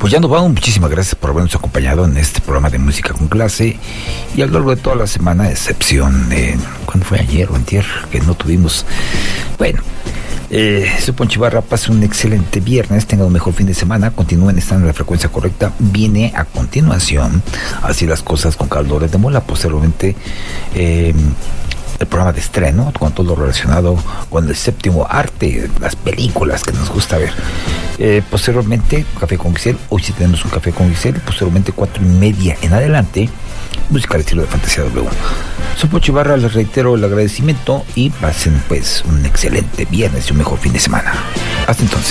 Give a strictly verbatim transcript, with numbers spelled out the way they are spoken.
Pues ya nos vamos, muchísimas gracias por habernos acompañado en este programa de Música con Clase y a lo largo de toda la semana, excepción de, ¿cuándo fue? Ayer o antier, que no tuvimos. Bueno, eh, soy Poncho Ibarra, pasen un excelente viernes, tengan un mejor fin de semana, continúen estando en la frecuencia correcta. Viene a continuación Así las cosas con Carlos Loret de Mola, posteriormente eh, el programa de estreno con todo lo relacionado con el séptimo arte, las películas que nos gusta ver. Eh, posteriormente, Café con Giselle, hoy sí tenemos un Café con Giselle, posteriormente cuatro y media en adelante, música al estilo de Fantasía W. Soy Poncho Ibarra, les reitero el agradecimiento y pasen pues un excelente viernes y un mejor fin de semana. Hasta entonces.